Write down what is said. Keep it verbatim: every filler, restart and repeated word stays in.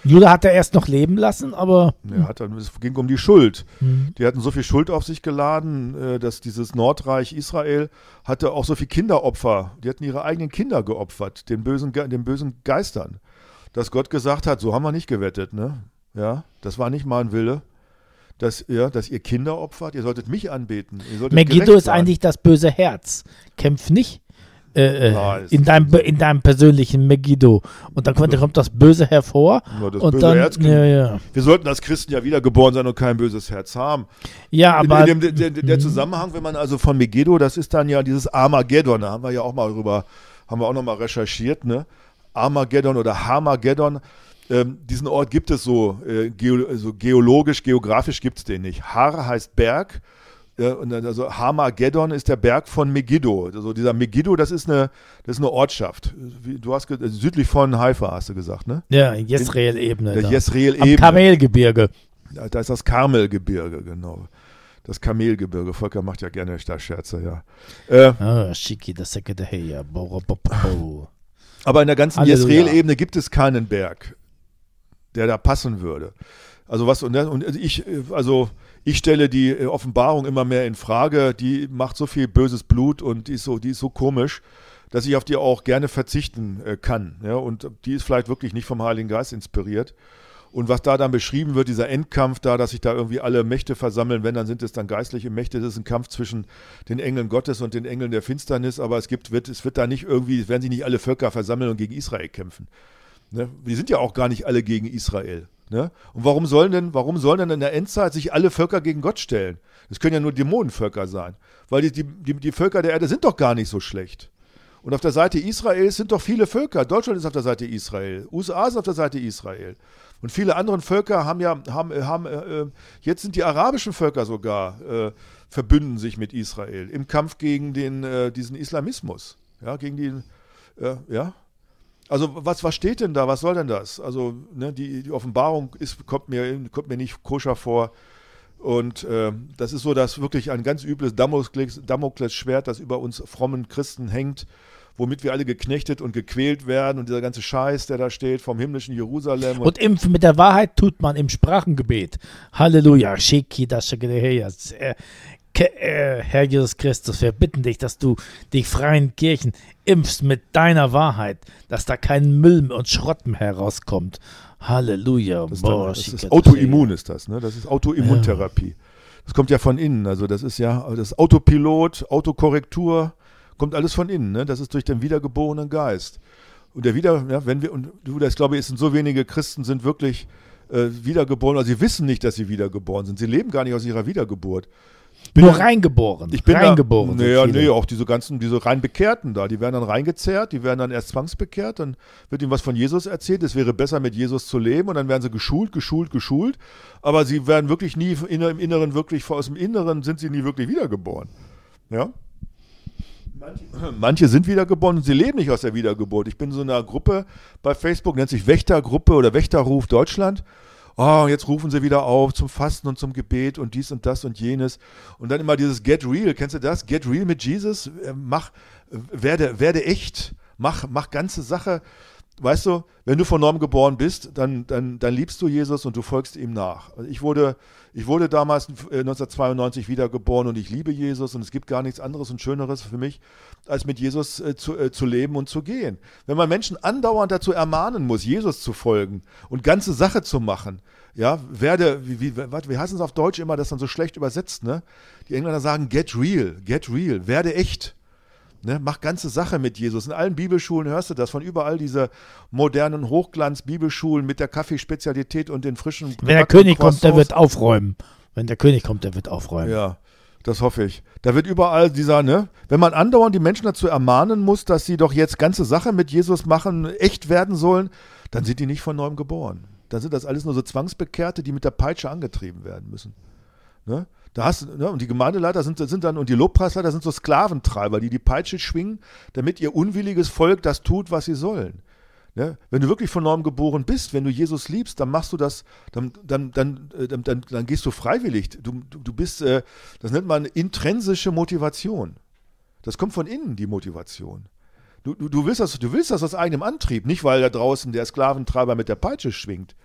Judah hat er erst noch leben lassen, aber... Ja, hat dann, es ging um die Schuld. Mhm. Die hatten so viel Schuld auf sich geladen, äh, dass dieses Nordreich Israel hatte auch so viel Kinderopfer. Die hatten ihre eigenen Kinder geopfert, den bösen, Ge- den bösen Geistern. Dass Gott gesagt hat, so haben wir nicht gewettet, ne? Ja, das war nicht mein Wille. Dass, ja, dass ihr Kinder opfert, ihr solltet mich anbeten. Ihr solltet Megiddo gerecht ist sein. eigentlich das böse Herz. Kämpf nicht äh, Ja, äh, ist- in, deinem, in deinem persönlichen Megiddo. Und dann kommt, dann kommt das Böse hervor. Nur das und böse dann, Herz. ja, ja. Wir sollten als Christen ja wiedergeboren sein und kein böses Herz haben. ja, In, aber in dem, der, der Zusammenhang, wenn man also von Megiddo, das ist dann ja dieses Armageddon, da haben wir ja auch mal drüber, haben wir auch noch mal recherchiert, ne? Armageddon oder Harmageddon, ähm, diesen Ort gibt es so, äh, geo, also geologisch, geografisch gibt es den nicht. Har heißt Berg, äh, und dann, also Harmageddon ist der Berg von Megiddo. Also dieser Megiddo, das ist eine, das ist eine Ortschaft. Wie, du hast ge- südlich von Haifa, hast du gesagt, ne? ja, Jezreel-Ebene. Der da. Jezreel-Ebene. Am Kamelgebirge. Ja, da ist das Karmelgebirge, genau. Das Kamelgebirge. Volker macht ja gerne da Scherze, ja. Äh, Ah, Shiki, das Säcke der Heya. Bo, bo, bo. aber in der ganzen Halleluja. Jezreel-Ebene gibt es keinen Berg, der da passen würde. Also was, und, und ich, also ich stelle die Offenbarung immer mehr in Frage, die macht so viel böses Blut und die ist so, die ist so komisch, dass ich auf die auch gerne verzichten äh, kann. Ja? Und die ist vielleicht wirklich nicht vom Heiligen Geist inspiriert. Und was da dann beschrieben wird, dieser Endkampf da, dass sich da irgendwie alle Mächte versammeln, wenn, dann sind es dann geistliche Mächte. Das ist ein Kampf zwischen den Engeln Gottes und den Engeln der Finsternis, aber es gibt, wird, es wird da nicht irgendwie, es werden sich nicht alle Völker versammeln und gegen Israel kämpfen. Ne? Wir sind ja auch gar nicht alle gegen Israel. Ne? Und warum sollen denn, warum sollen denn in der Endzeit sich alle Völker gegen Gott stellen? Das können ja nur Dämonenvölker sein. Weil die, die, die, die Völker der Erde sind doch gar nicht so schlecht. Und auf der Seite Israels sind doch viele Völker. Deutschland ist auf der Seite Israel. U S A ist auf der Seite Israel. Und viele andere Völker haben ja, haben, haben äh, jetzt sind die arabischen Völker sogar, äh, verbünden sich mit Israel im Kampf gegen den, äh, diesen Islamismus. Ja, gegen die, äh, ja. Also was, was steht denn da? Was soll denn das? Also ne, die, die Offenbarung ist, kommt, mir, kommt mir nicht koscher vor. Und äh, das ist so, dass wirklich ein ganz übles Damokles, Damoklesschwert, das über uns frommen Christen hängt, womit wir alle geknechtet und gequält werden und dieser ganze Scheiß, der da steht, vom himmlischen Jerusalem. Und im, mit der Wahrheit tut man im Sprachengebet. Halleluja. Shiki, das Säcke der Heya. Äh, Ke- äh, Herr Jesus Christus, wir bitten dich, dass du die freien Kirchen impfst mit deiner Wahrheit, dass da kein Müll und Schrott mehr herauskommt. Halleluja. Das ist, Boah, dann, das Shiki, ist Autoimmun ist das, ne? Das ist Autoimmuntherapie. Das kommt ja von innen. Also das ist ja das ist Autopilot, Autokorrektur, kommt alles von innen, ne? Das ist durch den wiedergeborenen Geist. Und der wieder, ja, wenn wir, und du, das glaube ich, es sind so wenige Christen sind wirklich äh, wiedergeboren, also sie wissen nicht, dass sie wiedergeboren sind. Sie leben gar nicht aus ihrer Wiedergeburt. Bin Nur ja- reingeboren. Ich bin reingeboren. da, sind naja, viele. nee, auch diese ganzen, diese rein Bekehrten da, die werden dann reingezerrt, die werden dann erst zwangsbekehrt, dann wird ihnen was von Jesus erzählt, es wäre besser mit Jesus zu leben und dann werden sie geschult, geschult, geschult, aber sie werden wirklich nie im Inneren wirklich, aus dem Inneren sind sie nie wirklich wiedergeboren. Ja? Manche, manche sind wiedergeboren und sie leben nicht aus der Wiedergeburt. Ich bin in so einer Gruppe bei Facebook, nennt sich Wächtergruppe oder Wächterruf Deutschland. Oh, jetzt rufen sie wieder auf zum Fasten und zum Gebet und dies und das und jenes. Und dann immer dieses Get Real, kennst du das? Get Real mit Jesus, äh, mach, äh, werde, werde echt, mach, mach ganze Sache. Weißt du, wenn du von neuem geboren bist, dann, dann, dann liebst du Jesus und du folgst ihm nach. Also ich wurde, ich wurde damals äh, neunzehnhundertzweiundneunzig wiedergeboren und ich liebe Jesus und es gibt gar nichts anderes und Schöneres für mich, als mit Jesus äh, zu, äh, zu leben und zu gehen. Wenn man Menschen andauernd dazu ermahnen muss, Jesus zu folgen und ganze Sache zu machen, ja, werde, wie, wie, warte, wie heißt es auf Deutsch immer, das dann so schlecht übersetzt, ne? Die Engländer sagen, get real, get real, werde echt. Ne, mach ganze Sache mit Jesus. In allen Bibelschulen hörst du das, von überall diese modernen Hochglanz-Bibelschulen mit der Kaffeespezialität und den frischen Wenn der König kommt, der wird aufräumen. Wenn der König kommt, der wird aufräumen. Ja, das hoffe ich. Da wird überall dieser, ne, wenn man andauernd die Menschen dazu ermahnen muss, dass sie doch jetzt ganze Sache mit Jesus machen, echt werden sollen, dann sind die nicht von neuem geboren. Dann sind das alles nur so Zwangsbekehrte, die mit der Peitsche angetrieben werden müssen. Ne? Da hast, ne, und die Gemeindeleiter sind, sind dann, und die Lobpreisleiter sind so Sklaventreiber, die die Peitsche schwingen, damit ihr unwilliges Volk das tut, was sie sollen. Ne? Wenn du wirklich von neuem geboren bist, wenn du Jesus liebst, dann machst du das, dann, dann, dann, dann, dann, dann gehst du freiwillig. Du, du, du bist, äh, das nennt man intrinsische Motivation. Das kommt von innen, die Motivation. Du, du, du, willst das, du willst das aus eigenem Antrieb, nicht weil da draußen der Sklaventreiber mit der Peitsche schwingt.